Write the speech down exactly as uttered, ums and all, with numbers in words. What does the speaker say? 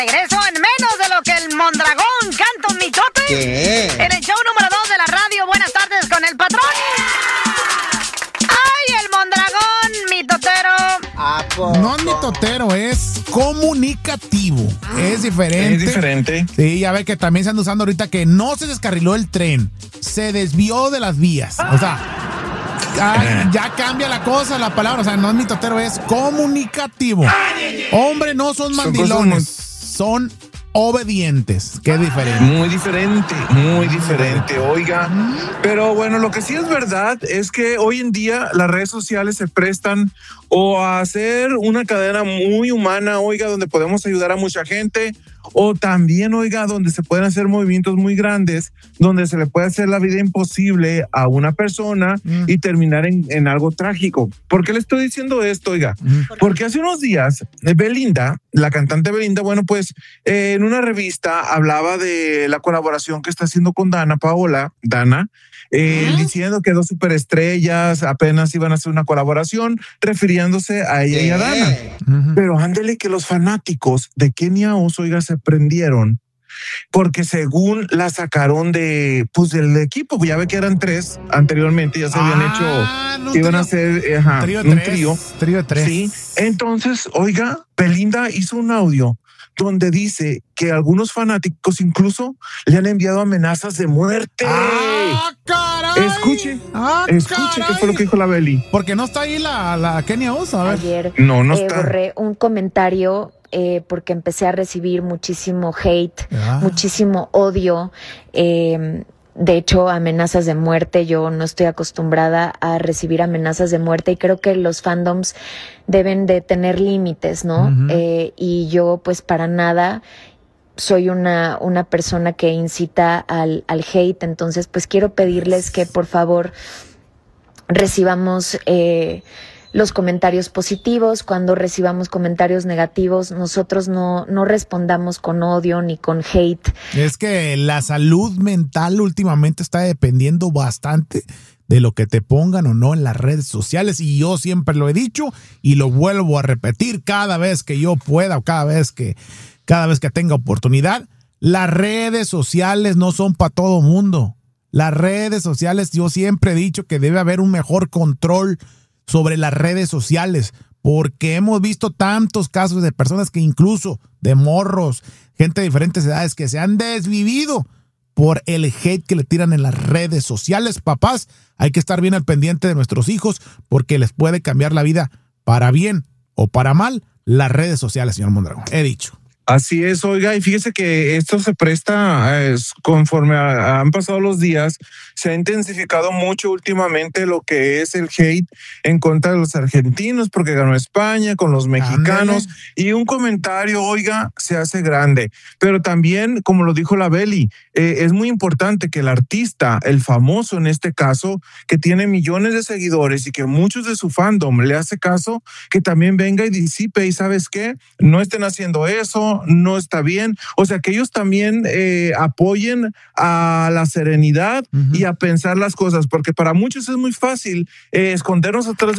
Regreso en menos de lo que el Mondragón canta un mitote. ¿Qué? En el show número dos de la radio. Buenas tardes con el patrón. ¡Ay, el Mondragón, mitotero! ¿A poco? No es mitotero, es comunicativo. Es diferente. Es diferente. Sí, ya ve que también se anda usando ahorita que no se descarriló el tren. Se desvió de las vías. O sea, ya, ya cambia la cosa, la palabra. O sea, no es mitotero, es comunicativo. Hombre, no son mandilones. Son obedientes. Qué diferente. Muy diferente, muy diferente, oiga. Pero bueno, lo que sí es verdad es que hoy en día las redes sociales se prestan o a hacer una cadena muy humana, oiga, donde podemos ayudar a mucha gente, o también, oiga, donde se pueden hacer movimientos muy grandes, donde se le puede hacer la vida imposible a una persona mm. y terminar en, en algo trágico. ¿Por qué le estoy diciendo esto, oiga? Mm. Porque hace unos días, Belinda, la cantante Belinda, bueno, pues eh, en una revista hablaba de la colaboración que está haciendo con Dana Paola, Dana, eh, ¿Eh? diciendo que dos superestrellas apenas iban a hacer una colaboración, refiriéndose a ella ¿Eh? y a Dana. Uh-huh. Pero ándele que los fanáticos de Kenia Oz, oiga, se prendieron porque según la sacaron de pues del equipo, ya ve que eran tres anteriormente, ya se habían ah, hecho, no, iban trío, a hacer ajá, trío un tres, trío. Trío de tres. Sí, entonces, oiga, Belinda hizo un audio donde dice que algunos fanáticos incluso le han enviado amenazas de muerte. ¡Ah, caray! Escuche, ah, escuche caray. qué fue lo que dijo la Beli. Porque no está ahí la, la Kenia Oz, a ver. Ayer no, no eh, está. borré un comentario eh, porque empecé a recibir muchísimo hate, ah. muchísimo odio, eh, de hecho amenazas de muerte. Yo no estoy acostumbrada a recibir amenazas de muerte y creo que los fandoms deben de tener límites, ¿no? Uh-huh. Eh, y yo pues para nada soy una, una persona que incita al, al hate, entonces pues quiero pedirles que por favor recibamos eh, los comentarios positivos. Cuando recibamos comentarios negativos, nosotros no, no respondamos con odio ni con hate. Es que la salud mental últimamente está dependiendo bastante de lo que te pongan o no en las redes sociales, y yo siempre lo he dicho y lo vuelvo a repetir cada vez que yo pueda o cada vez que, cada vez que tenga oportunidad. Las redes sociales no son para todo mundo. Las redes sociales, yo siempre he dicho que debe haber un mejor control sobre las redes sociales, porque hemos visto tantos casos de personas que incluso de morros, gente de diferentes edades que se han desvivido por el hate que le tiran en las redes sociales. Papás, hay que estar bien al pendiente de nuestros hijos porque les puede cambiar la vida para bien o para mal las redes sociales, señor Mondragón. He dicho. Así es, oiga, y fíjese que esto se presta, eh, conforme a, han pasado los días, se ha intensificado mucho últimamente lo que es el hate en contra de los argentinos, porque ganó España, con los mexicanos, Ándale. Y un comentario, oiga, se hace grande. Pero también, como lo dijo la Beli, eh, es muy importante que el artista, el famoso en este caso, que tiene millones de seguidores y que muchos de su fandom le hace caso, que también venga y disipe, y ¿sabes qué? No estén haciendo eso, no está bien. O sea, que ellos también eh, apoyen a la serenidad uh-huh. y a pensar las cosas, porque para muchos es muy fácil eh, escondernos atrás de